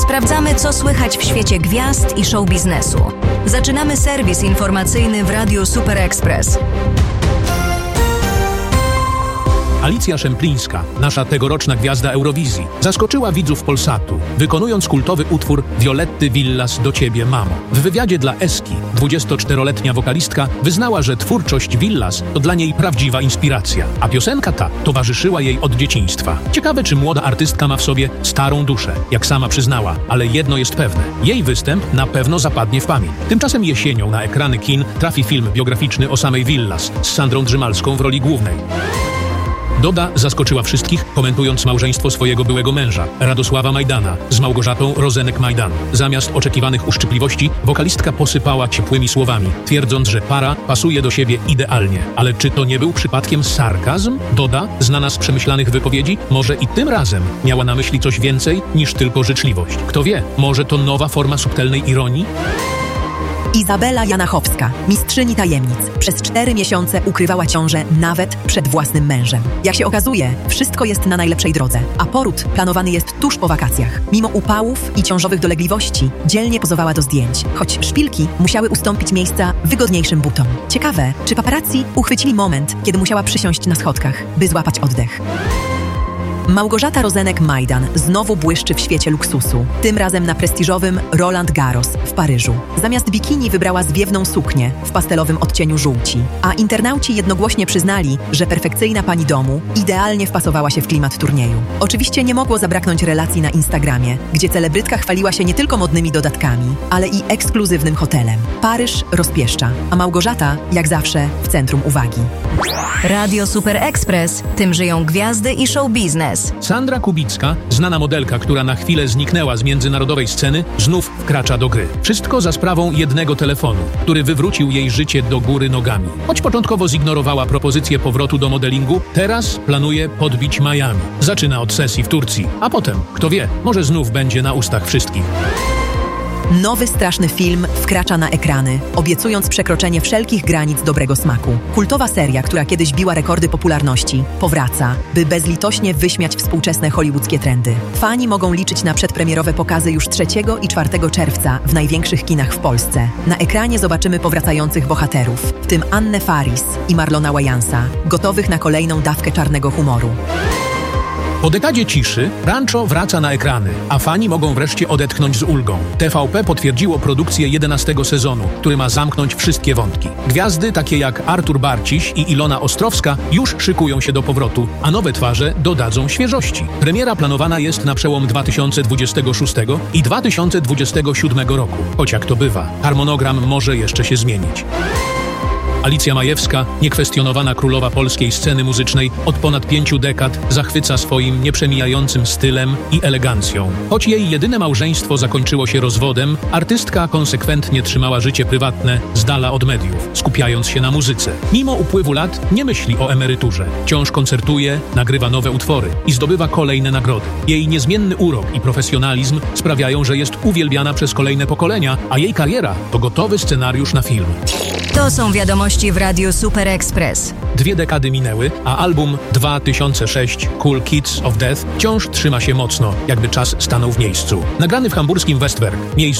Sprawdzamy, co słychać w świecie gwiazd i show biznesu. Zaczynamy serwis informacyjny w Radiu Super Express. Alicja Szemplińska, nasza tegoroczna gwiazda Eurowizji, zaskoczyła widzów Polsatu, wykonując kultowy utwór Violetty Villas Do Ciebie, Mamo. W wywiadzie dla Eski 24-letnia wokalistka wyznała, że twórczość Villas to dla niej prawdziwa inspiracja, a piosenka ta towarzyszyła jej od dzieciństwa. Ciekawe, czy młoda artystka ma w sobie starą duszę, jak sama przyznała, ale jedno jest pewne. Jej występ na pewno zapadnie w pamięć. Tymczasem jesienią na ekrany kin trafi film biograficzny o samej Villas z Sandrą Drzymalską w roli głównej. Doda zaskoczyła wszystkich, komentując małżeństwo swojego byłego męża, Radosława Majdana, z Małgorzatą Rozenek-Majdan. Zamiast oczekiwanych uszczypliwości, wokalistka posypała ciepłymi słowami, twierdząc, że para pasuje do siebie idealnie. Ale czy to nie był przypadkiem sarkazm? Doda, znana z przemyślanych wypowiedzi, może i tym razem miała na myśli coś więcej niż tylko życzliwość. Kto wie, może to nowa forma subtelnej ironii? Izabela Janachowska, mistrzyni tajemnic, przez 4 miesiące ukrywała ciążę nawet przed własnym mężem. Jak się okazuje, wszystko jest na najlepszej drodze, a poród planowany jest tuż po wakacjach. Mimo upałów i ciążowych dolegliwości, dzielnie pozowała do zdjęć, choć szpilki musiały ustąpić miejsca wygodniejszym butom. Ciekawe, czy paparazzi uchwycili moment, kiedy musiała przysiąść na schodkach, by złapać oddech. Małgorzata Rozenek-Majdan znowu błyszczy w świecie luksusu, tym razem na prestiżowym Roland Garros w Paryżu. Zamiast bikini wybrała zwiewną suknię w pastelowym odcieniu żółci, a internauci jednogłośnie przyznali, że perfekcyjna pani domu idealnie wpasowała się w klimat turnieju. Oczywiście nie mogło zabraknąć relacji na Instagramie, gdzie celebrytka chwaliła się nie tylko modnymi dodatkami, ale i ekskluzywnym hotelem. Paryż rozpieszcza, a Małgorzata, jak zawsze, w centrum uwagi. Radio Super Express. Tym żyją gwiazdy i show biznes. Sandra Kubicka, znana modelka, która na chwilę zniknęła z międzynarodowej sceny, znów wkracza do gry. Wszystko za sprawą jednego telefonu, który wywrócił jej życie do góry nogami. Choć początkowo zignorowała propozycję powrotu do modelingu, teraz planuje podbić Miami. Zaczyna od sesji w Turcji, a potem, kto wie, może znów będzie na ustach wszystkich. Nowy straszny film wkracza na ekrany, obiecując przekroczenie wszelkich granic dobrego smaku. Kultowa seria, która kiedyś biła rekordy popularności, powraca, by bezlitośnie wyśmiać współczesne hollywoodzkie trendy. Fani mogą liczyć na przedpremierowe pokazy już 3 i 4 czerwca w największych kinach w Polsce. Na ekranie zobaczymy powracających bohaterów, w tym Annę Faris i Marlona Wayansa, gotowych na kolejną dawkę czarnego humoru. Po dekadzie ciszy Rancho wraca na ekrany, a fani mogą wreszcie odetchnąć z ulgą. TVP potwierdziło produkcję 11 sezonu, który ma zamknąć wszystkie wątki. Gwiazdy takie jak Artur Barciś i Ilona Ostrowska już szykują się do powrotu, a nowe twarze dodadzą świeżości. Premiera planowana jest na przełom 2026 i 2027 roku. Choć jak to bywa, harmonogram może jeszcze się zmienić. Alicja Majewska, niekwestionowana królowa polskiej sceny muzycznej, od ponad 5 dekad zachwyca swoim nieprzemijającym stylem i elegancją. Choć jej jedyne małżeństwo zakończyło się rozwodem, artystka konsekwentnie trzymała życie prywatne z dala od mediów, skupiając się na muzyce. Mimo upływu lat nie myśli o emeryturze. Wciąż koncertuje, nagrywa nowe utwory i zdobywa kolejne nagrody. Jej niezmienny urok i profesjonalizm sprawiają, że jest uwielbiana przez kolejne pokolenia, a jej kariera to gotowy scenariusz na film. To są wiadomości w Radiu Super Express. 2 dekady minęły, a album 2006 Cool Kids of Death wciąż trzyma się mocno, jakby czas stanął w miejscu. Nagrany w hamburskim Westwerk, miejscu